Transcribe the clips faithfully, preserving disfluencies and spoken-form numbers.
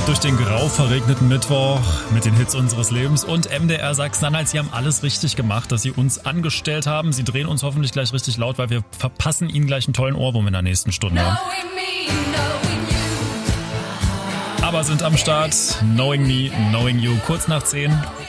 Durch den grau verregneten Mittwoch mit den Hits unseres Lebens und M D R Sachsen-Anhalt. Sie haben alles richtig gemacht, dass Sie uns angestellt haben. Sie drehen uns hoffentlich gleich richtig laut, weil wir verpassen Ihnen gleich einen tollen Ohrwurm in der nächsten Stunde. Aber sind am Start. Knowing Me, Knowing You. Kurz nach zehn.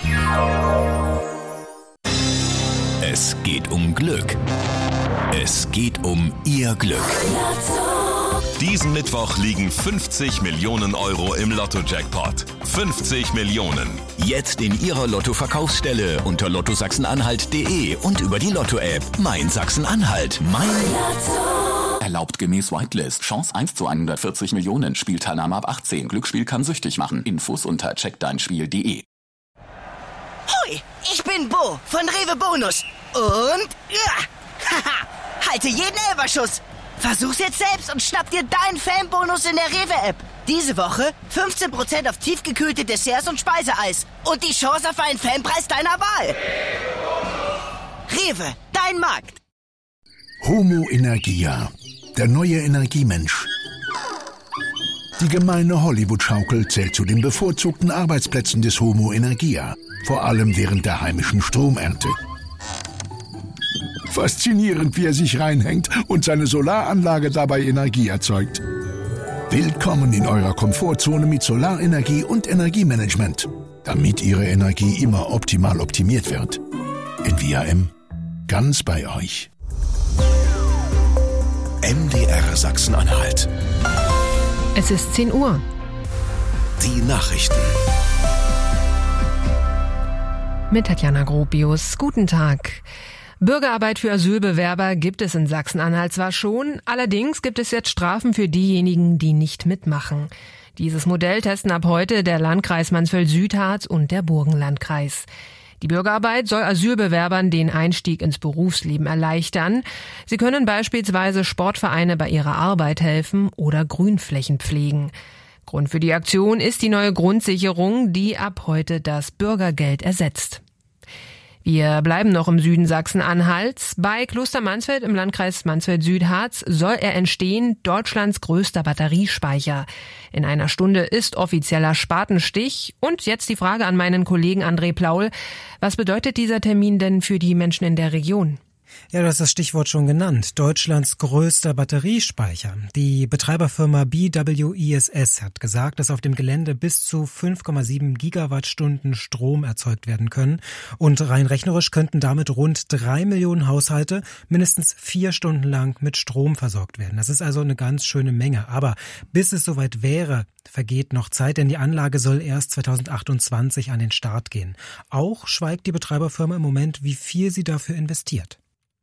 Es geht um Glück. Es geht um Ihr Glück. Diesen Mittwoch liegen fünfzig Millionen Euro im Lotto-Jackpot. fünfzig Millionen. Jetzt in Ihrer Lotto-Verkaufsstelle unter lotto sachsen-anhalt punkt de und über die Lotto-App. Mein Sachsen-Anhalt. Mein Lotto. Erlaubt gemäß Whitelist. Chance eins zu hundertvierzig Millionen. Spielteilnahme ab achtzehn. Glücksspiel kann süchtig machen. Infos unter check dein spiel punkt de. Hui, ich bin Bo von Rewe Bonus. Und ja, haha, halte jeden Elferschuss. Versuch's jetzt selbst und schnapp dir deinen Fanbonus in der Rewe-App. Diese Woche fünfzehn Prozent auf tiefgekühlte Desserts und Speiseeis. Und die Chance auf einen Fanpreis deiner Wahl. Rewe, dein Markt. Homo Energia, der neue Energiemensch. Die gemeine Hollywood-Schaukel zählt zu den bevorzugten Arbeitsplätzen des Homo Energia. Vor allem während der heimischen Stromernte. Faszinierend, wie er sich reinhängt und seine Solaranlage dabei Energie erzeugt. Willkommen in eurer Komfortzone mit Solarenergie und Energiemanagement, damit Ihre Energie immer optimal optimiert wird. In V R M, ganz bei euch. M D R Sachsen-Anhalt. Es ist zehn Uhr. Die Nachrichten. Mit Tatjana Gropius. Guten Tag. Bürgerarbeit für Asylbewerber gibt es in Sachsen-Anhalt zwar schon, allerdings gibt es jetzt Strafen für diejenigen, die nicht mitmachen. Dieses Modell testen ab heute der Landkreis Mansfeld-Südharz und der Burgenlandkreis. Die Bürgerarbeit soll Asylbewerbern den Einstieg ins Berufsleben erleichtern. Sie können beispielsweise Sportvereine bei ihrer Arbeit helfen oder Grünflächen pflegen. Grund für die Aktion ist die neue Grundsicherung, die ab heute das Bürgergeld ersetzt. Wir bleiben noch im Süden Sachsen-Anhalts. Bei Klostermansfeld im Landkreis Mansfeld-Südharz soll er entstehen, Deutschlands größter Batteriespeicher. In einer Stunde ist offizieller Spatenstich. Und jetzt die Frage an meinen Kollegen André Plaul. Was bedeutet dieser Termin denn für die Menschen in der Region? Ja, du hast das Stichwort schon genannt. Deutschlands größter Batteriespeicher. Die Betreiberfirma B W I S S hat gesagt, dass auf dem Gelände bis zu fünf Komma sieben Gigawattstunden Strom erzeugt werden können. Und rein rechnerisch könnten damit rund drei Millionen Haushalte mindestens vier Stunden lang mit Strom versorgt werden. Das ist also eine ganz schöne Menge. Aber bis es soweit wäre, vergeht noch Zeit, denn die Anlage soll erst zweitausendachtundzwanzig an den Start gehen. Auch schweigt die Betreiberfirma im Moment, wie viel sie dafür investiert.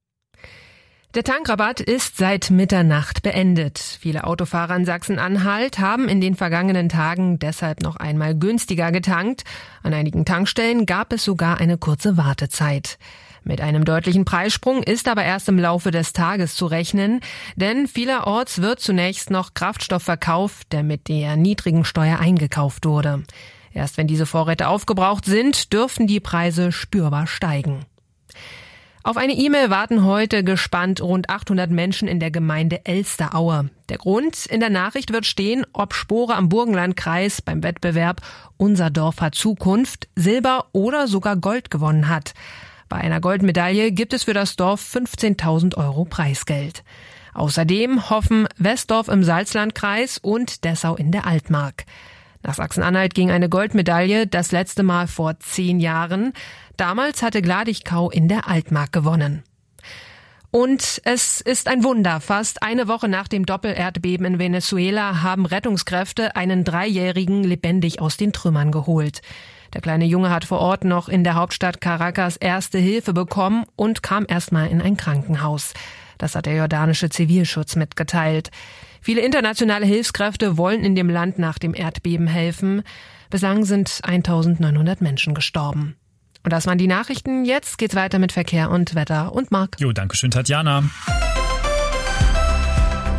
Der Tankrabatt ist seit Mitternacht beendet. Viele Autofahrer in Sachsen-Anhalt haben in den vergangenen Tagen deshalb noch einmal günstiger getankt. An einigen Tankstellen gab es sogar eine kurze Wartezeit. Mit einem deutlichen Preissprung ist aber erst im Laufe des Tages zu rechnen, denn vielerorts wird zunächst noch Kraftstoff verkauft, der mit der niedrigen Steuer eingekauft wurde. Erst wenn diese Vorräte aufgebraucht sind, dürfen die Preise spürbar steigen. Auf eine E-Mail warten heute gespannt rund achthundert Menschen in der Gemeinde Elsteraue. Der Grund: In der Nachricht wird stehen, ob Spore am Burgenlandkreis beim Wettbewerb Unser Dorf hat Zukunft Silber oder sogar Gold gewonnen hat. Bei einer Goldmedaille gibt es für das Dorf fünfzehntausend Euro Preisgeld. Außerdem hoffen Westdorf im Salzlandkreis und Dessau in der Altmark. Nach Sachsen-Anhalt ging eine Goldmedaille das letzte Mal vor zehn Jahren. Damals hatte Gladichkau in der Altmark gewonnen. Und es ist ein Wunder. Fast eine Woche nach dem Doppelerdbeben in Venezuela haben Rettungskräfte einen Dreijährigen lebendig aus den Trümmern geholt. Der kleine Junge hat vor Ort noch in der Hauptstadt Caracas erste Hilfe bekommen und kam erstmal in ein Krankenhaus. Das hat der jordanische Zivilschutz mitgeteilt. Viele internationale Hilfskräfte wollen in dem Land nach dem Erdbeben helfen. Bislang sind eintausendneunhundert Menschen gestorben. Und das waren die Nachrichten. Jetzt geht's weiter mit Verkehr und Wetter und Marc. Jo, danke schön, Tatjana.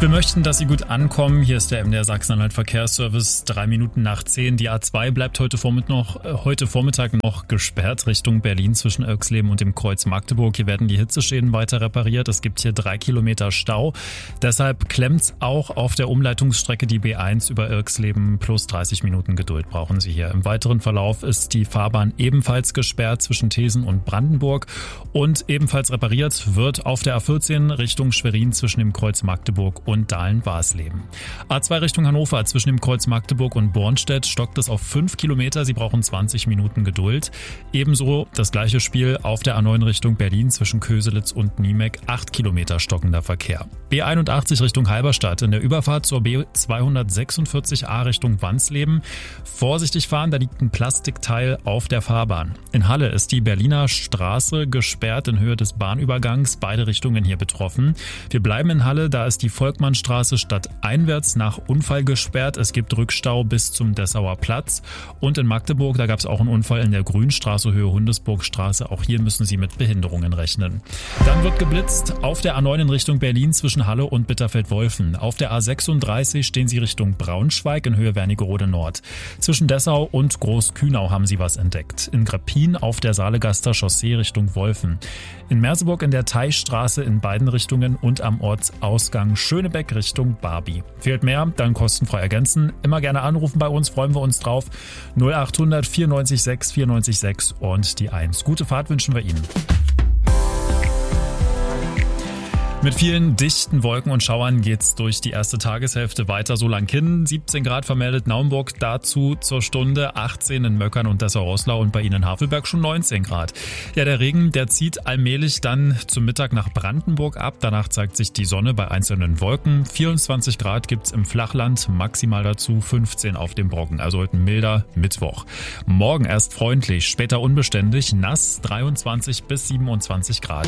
Wir möchten, dass Sie gut ankommen. Hier ist der M D R Sachsen-Anhalt Verkehrsservice. Drei Minuten nach zehn. Die A zwei bleibt heute Vormittag noch, äh, heute Vormittag noch gesperrt Richtung Berlin zwischen Irxleben und dem Kreuz Magdeburg. Hier werden die Hitzeschäden weiter repariert. Es gibt hier drei Kilometer Stau. Deshalb klemmt's auch auf der Umleitungsstrecke die B eins über Irxleben. Plus dreißig Minuten Geduld brauchen Sie hier. Im weiteren Verlauf ist die Fahrbahn ebenfalls gesperrt zwischen Thesen und Brandenburg. Und ebenfalls repariert wird auf der A vierzehn Richtung Schwerin zwischen dem Kreuz Magdeburg und und Dahlen-Warsleben. A zwei Richtung Hannover zwischen dem Kreuz Magdeburg und Bornstedt stockt es auf fünf Kilometer. Sie brauchen zwanzig Minuten Geduld. Ebenso das gleiche Spiel auf der A neun Richtung Berlin zwischen Köselitz und Niemek. acht Kilometer stockender Verkehr. B einundachtzig Richtung Halberstadt in der Überfahrt zur B zweihundertsechsundvierzig A Richtung Wansleben. Vorsichtig fahren, da liegt ein Plastikteil auf der Fahrbahn. In Halle ist die Berliner Straße gesperrt in Höhe des Bahnübergangs. Beide Richtungen hier betroffen. Wir bleiben in Halle, da ist die Volkmann Straße stadteinwärts nach Unfall gesperrt. Es gibt Rückstau bis zum Dessauer Platz. Und in Magdeburg, da gab es auch einen Unfall in der Grünstraße, Höhe Hundesburgstraße. Auch hier müssen Sie mit Behinderungen rechnen. Dann wird geblitzt auf der A neun in Richtung Berlin zwischen Halle und Bitterfeld-Wolfen. Auf der A sechsunddreißig stehen Sie Richtung Braunschweig in Höhe Wernigerode Nord. Zwischen Dessau und Großkühnau haben Sie was entdeckt. In Grappin auf der Saalegaster Chaussee Richtung Wolfen. In Merseburg in der Teichstraße in beiden Richtungen und am Ortsausgang Schönebeck Richtung Barbie. Fehlt mehr, dann kostenfrei ergänzen. Immer gerne anrufen bei uns, freuen wir uns drauf. null achthundert vierundneunzig sechs vierundneunzig sechs und die eins. Gute Fahrt wünschen wir Ihnen. Mit vielen dichten Wolken und Schauern geht's durch die erste Tageshälfte weiter. So lang hin. siebzehn Grad vermeldet Naumburg, dazu zur Stunde achtzehn in Möckern und Dessau-Roßlau und bei Ihnen in Havelberg schon neunzehn Grad. Ja, der Regen, der zieht allmählich dann zum Mittag nach Brandenburg ab. Danach zeigt sich die Sonne bei einzelnen Wolken. vierundzwanzig Grad gibt's im Flachland, maximal dazu fünfzehn auf dem Brocken. Also heute ein milder Mittwoch. Morgen erst freundlich, später unbeständig, nass, dreiundzwanzig bis siebenundzwanzig Grad.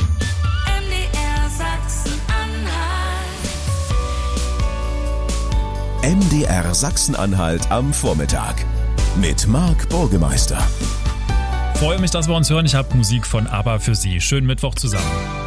M D R Sachsen-Anhalt am Vormittag mit Marc Burgemeister. Freue mich, dass wir uns hören. Ich habe Musik von ABBA für Sie. Schönen Mittwoch zusammen.